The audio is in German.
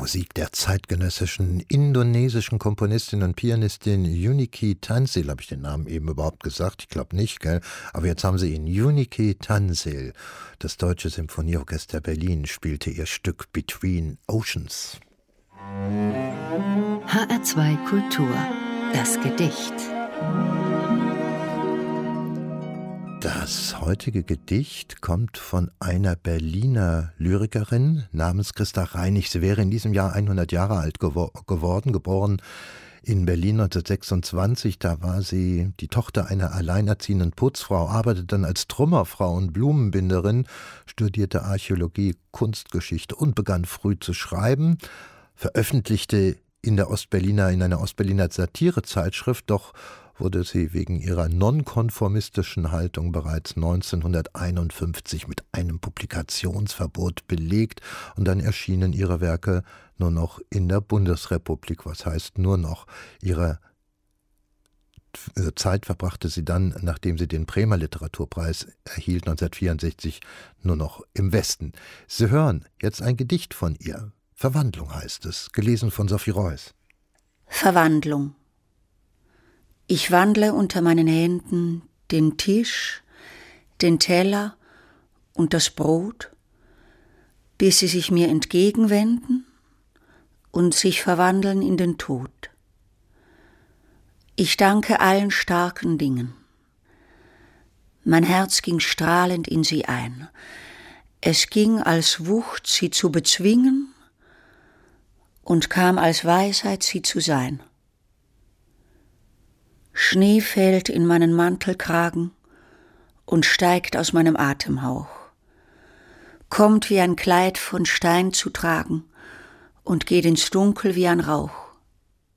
Musik der zeitgenössischen indonesischen Komponistin und Pianistin Yuniki Tansil. Habe ich den Namen eben überhaupt gesagt? Ich glaube nicht, gell? Aber jetzt haben Sie ihn. Yuniki Tansil. Das Deutsche Symphonieorchester Berlin spielte ihr Stück Between Oceans. HR2 Kultur. Das Gedicht. Das heutige Gedicht kommt von einer Berliner Lyrikerin namens Christa Reinig. Sie wäre in diesem Jahr 100 Jahre alt geworden, geboren in Berlin 1926. Da war sie die Tochter einer alleinerziehenden Putzfrau, arbeitete dann als Trümmerfrau und Blumenbinderin, studierte Archäologie, Kunstgeschichte und begann früh zu schreiben, veröffentlichte in einer Ostberliner Satirezeitschrift, doch wurde sie wegen ihrer nonkonformistischen Haltung bereits 1951 mit einem Publikationsverbot belegt und dann erschienen ihre Werke nur noch in der Bundesrepublik. Was heißt nur noch? Ihre Zeit verbrachte sie dann, nachdem sie den Bremer Literaturpreis erhielt, 1964, nur noch im Westen. Sie hören jetzt ein Gedicht von ihr. Verwandlung heißt es, gelesen von Sophie Reuss. Verwandlung. Ich wandle unter meinen Händen den Tisch, den Teller und das Brot, bis sie sich mir entgegenwenden und sich verwandeln in den Tod. Ich danke allen starken Dingen. Mein Herz ging strahlend in sie ein. Es ging als Wucht, sie zu bezwingen, und kam als Weisheit, sie zu sein. Schnee fällt in meinen Mantelkragen und steigt aus meinem Atemhauch, kommt wie ein Kleid von Stein zu tragen und geht ins Dunkel wie ein Rauch.